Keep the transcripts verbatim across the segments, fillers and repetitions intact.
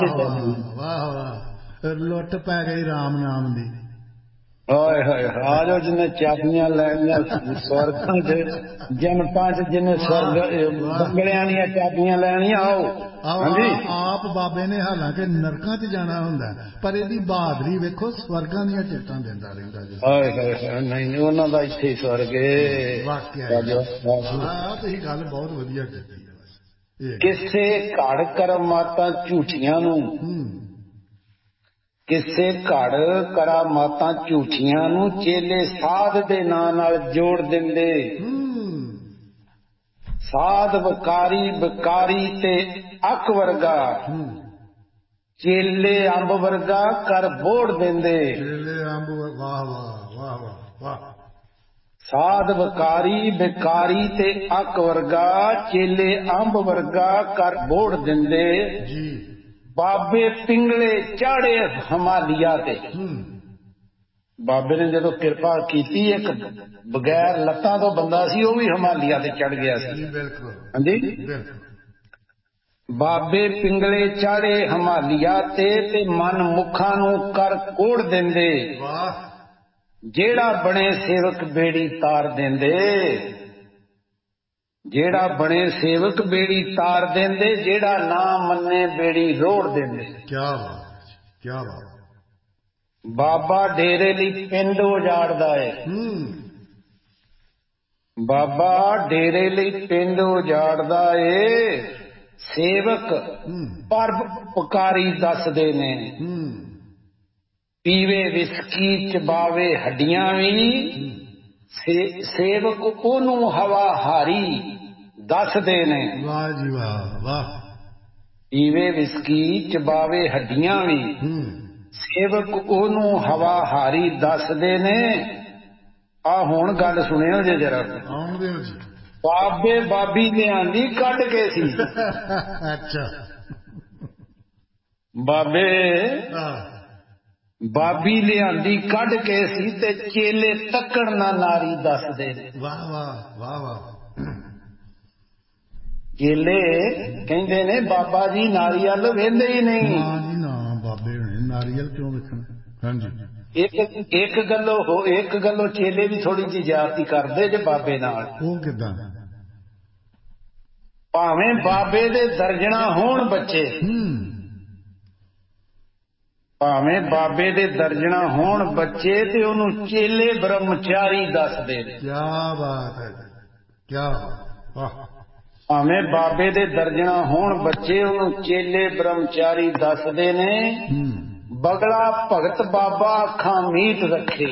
वाह वाह लुट पै गई राम नाम दी। हाय हाय आ जाओ जिन्हें चाबियां लैनिया स्वर्गां च जनता च जिन्हें स्वर्ग बंगलियां दी चाबियां लैनिया आओ। हाँ जी आप बाबे ने हालांकि नरकां च जाना हुंदा पर इहदी बहादरी वेखो स्वर्गां दी टिकटां देंदा रहिंदा जी। हाय हाय हाय नहीं नहीं उन्हां दा इत्थे स्वर्ग है वाकई हां तुसीं गल बहुत वधिया कीती है। किसे घड़ करमातां झूठियां नूं किसे घड़ करामातां झूठियां नूं चेले साध दे नां नाल जोड़ दिंदे। साध वकारी बकारी ते अक वर्गा चेले अंब वर्गा कर बोड़ दिंदे। चेले अंब वाह वाह वाह वाह वाह। साध वकारी बेकारी ते अक वर्गा चेले अंब वर्गा कर बोड़ दिंदे जी। बाबे पिंगले चाड़े हिमालिया ते। बाबे ने जदों किरपा कीती एक बगैर लत्तां तो बंदा सी वो भी हिमालिया ते चढ़ गया सी। बिल्कुल हां जी बाबे पिंगले चाड़े हिमालिया ते ते मन मुखां नूं कर कोड़ दिंदे। वाह जेड़ा बने सेवक बेड़ी तार देंदे। जेड़ा बने सेवक बेड़ी तार देंदे जेड़ा ना मन्ने बेड़ी रोड़ देंदे। क्या बात क्या बात। बाबा डेरे लई पिंड उजाड़दा है। बाबा डेरे लई पिंड उजाड़दा है सेवक पर पुकारी दसदे ने। पीवे विस्की चबावे हड्डियां भी से, सेवक ओनू हवा हारी दसदे ने। वाह जी वाह वाह। पीवे विस्की चबावे हड्डियां भी सेवक ओनू हवा हारी दसदे ने। आ हुण गल सुनियो जे जरा आउण दिओ जी। बाबे बाबी लिआंदी कढ के सी। अच्छा बाबे बाबी लिआंदी कढ के सी ते चेले तक्कण ना नारी दसदे। वाह वाह वाह वाह। चेले कहंदे ने बाबा जी नारी अल वेंदे ही नहीं। ना जी ना बाबे ने नारियल क्यों वेखण। हां जी एक एक गल्लो हो एक गल्लो चेले भी थोड़ी जी ज्यादती करदे जे बाबे नाल। ਉਹ ਕਿਦਾਂ भावें बाबे दे दर्जना होण बच्चे भावें बाबे दे दर्जना होण बच्चे ते ओनू चेले ब्रह्मचारी दसदे। क्या बात है क्या वाह। भावें बाबे दे दर्जना होण बच्चे ओनू चेले ब्रह्मचारी दसदे ने। बगला भगत बाबा अखां मीट रखे।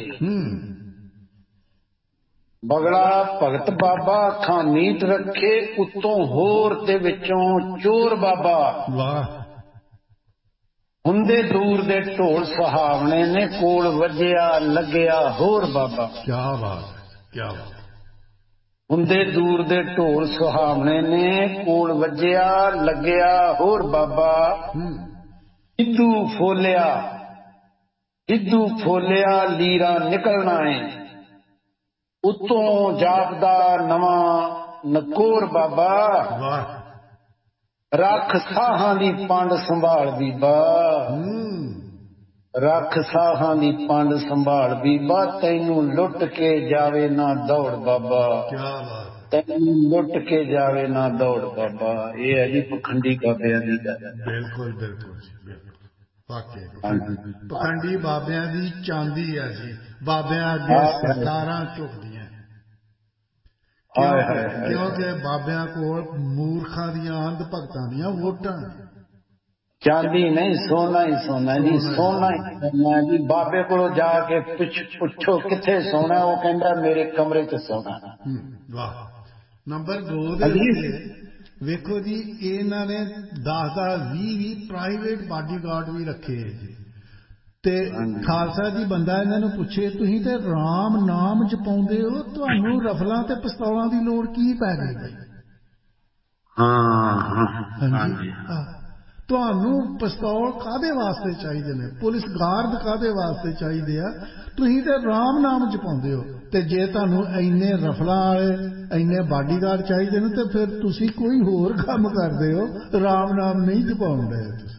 बगला भगत बाबा अखां मीट रखे उत्तों होर ते विचों चोर बाबा। वाह हुंदे दूर दे ढोल सुहावने ने कोल वज्जिया लग्गिया होर बाबा। क्या बात क्या बात। हुंदे दूर दे ढोल सुहावने ने कोल वज्जिया लग्गिया होर बाबा। इदू फोलिया इदू फोलिया लीरा निकलना है उत्तों जापदा नवां नकोर बाबा। वाह रख साहां दी पंड संभाल बीबा। रख साहां दी पंड संभाल बीबा तैनू लुट के जावे ना दौड़ बाबा। क्या बात। तैनू लुट के जावे ना दौड़ बाबा। ये है जी पखंडी बाबियां दी गल। बिल्कुल बिल्कुल जी बिल्कुल वाकई पखंडी बाबियां दी चांदी है जी। बाबियां अगे सरकारां झुकदियां क्योंकि बाबियां कोल मूर्खां दियां अंध भगतां दियां वोटां। चांदी नहीं सोना ही सोना जी सोना ही सोना जी। बाबे को जाके पुछो किथे सोना वो कहंदा मेरे कमरे च सोना। वाह नंबर दो दे उत्ते वेखो जी इन्हां ने दस दस भी भी प्राइवेट बाडीगार्ड भी रखे जी। ते खालसा जी बंदा इन्हां नूं पुछे तुसीं ते राम नाम जपाउंदे हो तुहानूं रफलां ते पिस्तौलां दी लोड़ की पै गई भाई। हां जी ਤੁਹਾਨੂੰ ਪਿਸਤੌਲ ਕਾਹਦੇ ਵਾਸਤੇ ਚਾਹੀਦੇ ਨੇ ਪੁਲਿਸ ਗਾਰਡ ਕਾਹਦੇ ਵਾਸਤੇ ਚਾਹੀਦੇ ਆ। ਤੁਸੀਂ ਤੇ ਰਾਮ ਨਾਮ ਜਪਾਉਂਦੇ ਹੋ ਤੇ ਜੇ ਤੁਹਾਨੂੰ ਇੰਨੇ ਰਫਲਾਂ ਵਾਲੇ ਇੰਨੇ ਬਾਡੀਗਾਰਡ ਚਾਹੀਦੇ ਨੇ ਤੇ ਫਿਰ ਤੁਸੀਂ ਕੋਈ ਹੋਰ ਕੰਮ ਕਰਦੇ ਹੋ ਰਾਮ ਨਾਮ ਨਹੀਂ ਜਪਾਉਣ ਰਹੇ ਤੁਸੀਂ।